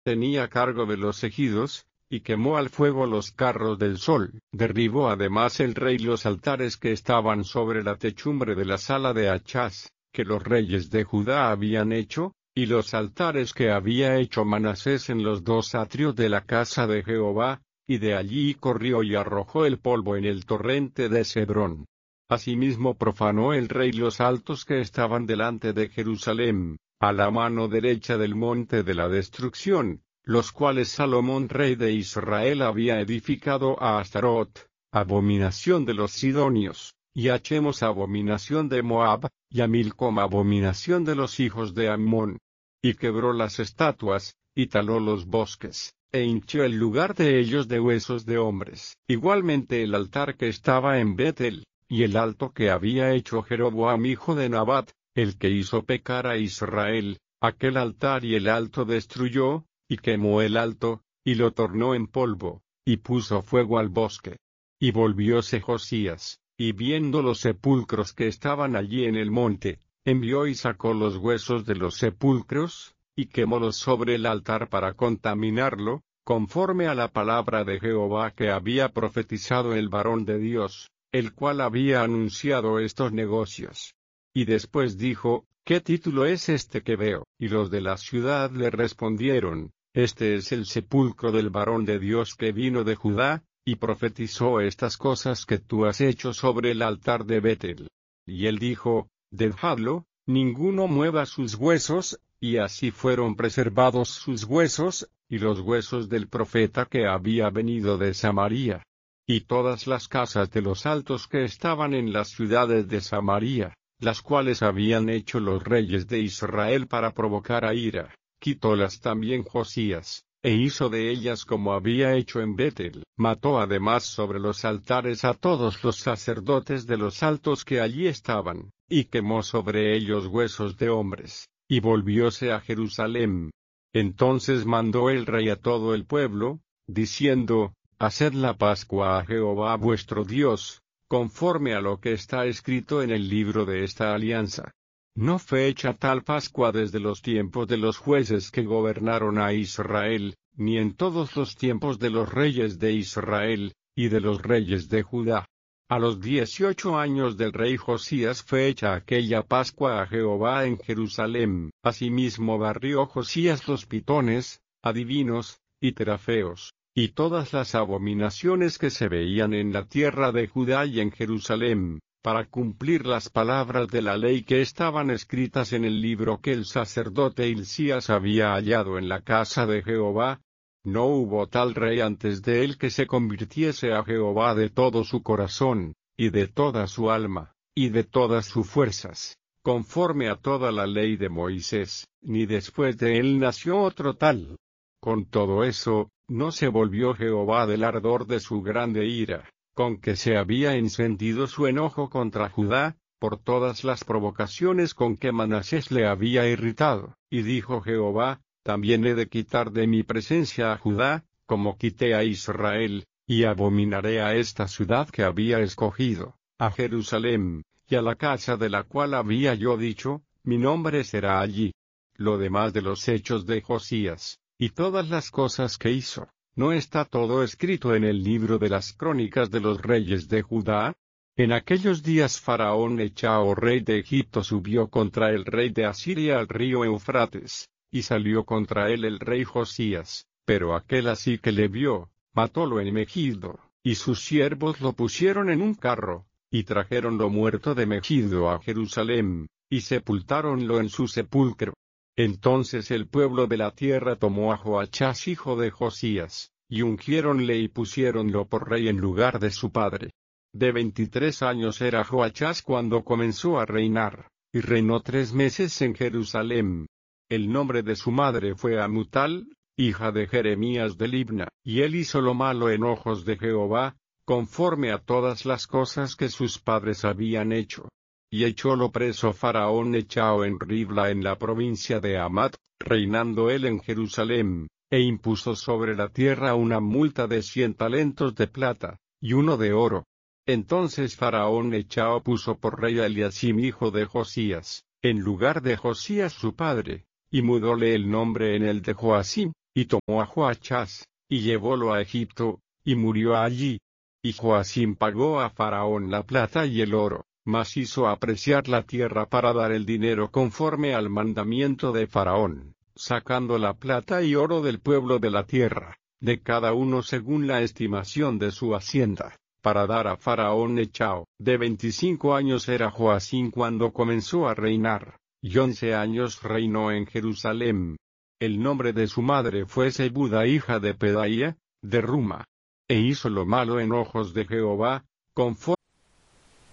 tenía cargo de los ejidos, y quemó al fuego los carros del sol. Derribó además el rey los altares que estaban sobre la techumbre de la sala de Achaz, que los reyes de Judá habían hecho, y los altares que había hecho Manasés en los dos atrios de la casa de Jehová, y de allí corrió y arrojó el polvo en el torrente de Cedrón. Asimismo profanó el rey los altos que estaban delante de Jerusalén, a la mano derecha del monte de la destrucción, los cuales Salomón rey de Israel había edificado a Astarot, abominación de los sidonios, y a Chemos abominación de Moab, y a Milcom abominación de los hijos de Ammón. Y quebró las estatuas, y taló los bosques, e hinchió el lugar de ellos de huesos de hombres. Igualmente el altar que estaba en Betel, y el alto que había hecho Jeroboam hijo de Nabat, el que hizo pecar a Israel, aquel altar y el alto destruyó, y quemó el alto, y lo tornó en polvo, y puso fuego al bosque. Y volvióse Josías, y viendo los sepulcros que estaban allí en el monte, envió y sacó los huesos de los sepulcros, y quemólos sobre el altar para contaminarlo, conforme a la palabra de Jehová que había profetizado el varón de Dios, el cual había anunciado estos negocios. Y después dijo, ¿qué título es este que veo? Y los de la ciudad le respondieron, este es el sepulcro del varón de Dios que vino de Judá, y profetizó estas cosas que tú has hecho sobre el altar de Betel. Y él dijo, dejadlo, ninguno mueva sus huesos, y así fueron preservados sus huesos, y los huesos del profeta que había venido de Samaria. Y todas las casas de los altos que estaban en las ciudades de Samaria, las cuales habían hecho los reyes de Israel para provocar a ira, quitólas también Josías, e hizo de ellas como había hecho en Betel. Mató además sobre los altares a todos los sacerdotes de los altos que allí estaban, y quemó sobre ellos huesos de hombres, y volvióse a Jerusalén. Entonces mandó el rey a todo el pueblo, diciendo, haced la Pascua a Jehová vuestro Dios, conforme a lo que está escrito en el libro de esta alianza. No fue hecha tal Pascua desde los tiempos de los jueces que gobernaron a Israel, ni en todos los tiempos de los reyes de Israel, y de los reyes de Judá. A los 18 años del rey Josías fue hecha aquella Pascua a Jehová en Jerusalén. Asimismo barrió Josías los pitones, adivinos, y terafeos, y todas las abominaciones que se veían en la tierra de Judá y en Jerusalén, para cumplir las palabras de la ley que estaban escritas en el libro que el sacerdote Hilcías había hallado en la casa de Jehová. No hubo tal rey antes de él que se convirtiese a Jehová de todo su corazón, y de toda su alma, y de todas sus fuerzas, conforme a toda la ley de Moisés, ni después de él nació otro tal. Con todo eso, no se volvió Jehová del ardor de su grande ira, con que se había encendido su enojo contra Judá, por todas las provocaciones con que Manasés le había irritado. Y dijo Jehová, también he de quitar de mi presencia a Judá, como quité a Israel, y abominaré a esta ciudad que había escogido, a Jerusalén, y a la casa de la cual había yo dicho, mi nombre será allí. Lo demás de los hechos de Josías, y todas las cosas que hizo, ¿no está todo escrito en el libro de las crónicas de los reyes de Judá? En aquellos días Faraón Nechao rey de Egipto subió contra el rey de Asiria al río Eufrates, y salió contra él el rey Josías, pero aquel así que le vio, matólo en Megiddo, y sus siervos lo pusieron en un carro, y trajeronlo muerto de Megiddo a Jerusalén, y sepultáronlo en su sepulcro. Entonces el pueblo de la tierra tomó a Joachás hijo de Josías, y ungiéronle y pusiéronlo por rey en lugar de su padre. De 23 años era Joachás cuando comenzó a reinar, y reinó 3 meses en Jerusalén. El nombre de su madre fue Amutal, hija de Jeremías de Libna, y él hizo lo malo en ojos de Jehová, conforme a todas las cosas que sus padres habían hecho. Y echólo preso Faraón Nechao en Ribla en la provincia de Hamat, reinando él en Jerusalén, e impuso sobre la tierra una multa de 100 talentos de plata, y uno de oro. Entonces Faraón Nechao puso por rey a Eliacim hijo de Josías, en lugar de Josías su padre, y mudóle el nombre en el de Joacim, y tomó a Joachás, y llevólo a Egipto, y murió allí. Y Joacim pagó a Faraón la plata y el oro, mas hizo apreciar la tierra para dar el dinero conforme al mandamiento de Faraón, sacando la plata y oro del pueblo de la tierra, de cada uno según la estimación de su hacienda, para dar a Faraón Nechao. De 25 años era Joacim cuando comenzó a reinar, y 11 años reinó en Jerusalén. El nombre de su madre fue Zebuda, hija de Pedaía, de Ruma. E hizo lo malo en ojos de Jehová, conforme